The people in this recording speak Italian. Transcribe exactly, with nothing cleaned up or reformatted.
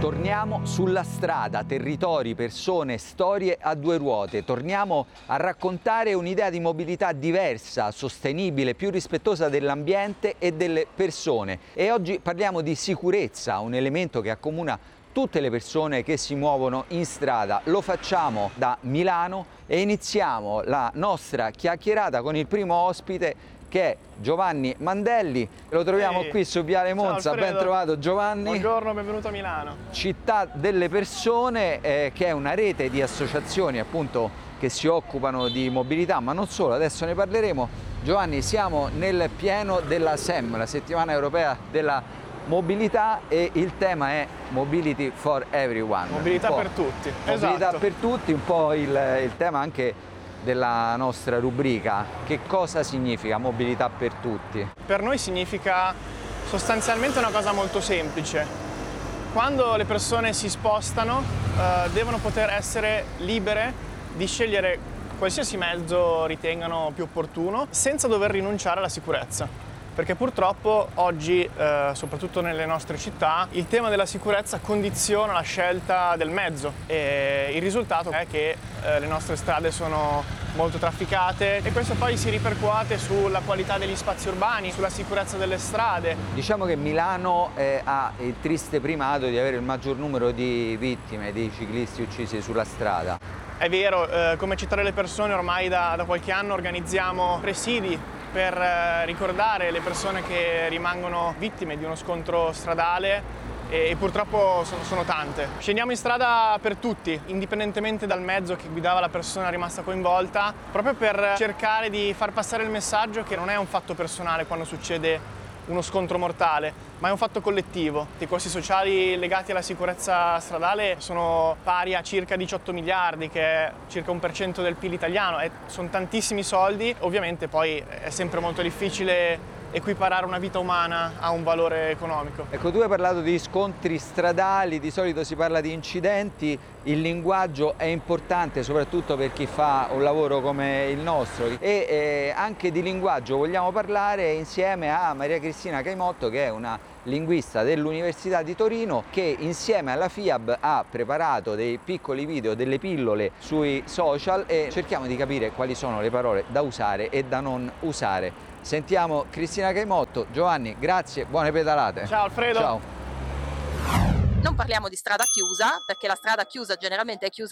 Torniamo sulla strada, territori, persone, storie a due ruote. Torniamo a raccontare un'idea di mobilità diversa, sostenibile, più rispettosa dell'ambiente e delle persone. E oggi parliamo di sicurezza, un elemento che accomuna tutte le persone che si muovono in strada. Lo facciamo da Milano e iniziamo la nostra chiacchierata con il primo ospite, che è Giovanni Mandelli. Lo troviamo Ehi. qui su Viale Monza. Ciao, Ben trovato Giovanni. Buongiorno, benvenuto a Milano. Città delle persone, eh, che è una rete di associazioni appunto che si occupano di mobilità, ma non solo, adesso ne parleremo. Giovanni, siamo nel pieno della S E M, la settimana europea della mobilità, e il tema è Mobility for Everyone. Mobilità Un po' per tutti. Mobilità Esatto. per tutti, un po' il, il tema anche della nostra rubrica. Che cosa significa mobilità per tutti? Per noi significa sostanzialmente una cosa molto semplice. Quando le persone si spostano, eh, devono poter essere libere di scegliere qualsiasi mezzo ritengano più opportuno, senza dover rinunciare alla sicurezza. Perché purtroppo oggi, eh, soprattutto nelle nostre città, il tema della sicurezza condiziona la scelta del mezzo, e il risultato è che eh, le nostre strade sono molto trafficate e questo poi si ripercuote sulla qualità degli spazi urbani, sulla sicurezza delle strade. Diciamo che Milano eh, ha il triste primato di avere il maggior numero di vittime, di ciclisti uccisi sulla strada. È vero, eh, come Città delle Persone ormai da, da qualche anno organizziamo presidi per eh, ricordare le persone che rimangono vittime di uno scontro stradale, e, e purtroppo sono, sono tante. Scendiamo in strada per tutti, indipendentemente dal mezzo che guidava la persona rimasta coinvolta, proprio per cercare di far passare il messaggio che non è un fatto personale quando succede uno scontro mortale, ma è un fatto collettivo. I costi sociali legati alla sicurezza stradale sono pari a circa diciotto miliardi, che è circa un per cento del P I L italiano, e sono tantissimi soldi. Ovviamente poi è sempre molto difficile equiparare una vita umana a un valore economico. Ecco, tu hai parlato di scontri stradali, di solito si parla di incidenti, il linguaggio è importante soprattutto per chi fa un lavoro come il nostro, e eh, anche di linguaggio vogliamo parlare insieme a Maria Cristina Caimotto, che è una linguista dell'Università di Torino, che insieme alla FIAB ha preparato dei piccoli video, delle pillole sui social, e cerchiamo di capire quali sono le parole da usare e da non usare. Sentiamo Cristina Caimotto. Giovanni, grazie, buone pedalate. Ciao Alfredo. Ciao. Non parliamo di strada chiusa, perché la strada chiusa generalmente è chiusa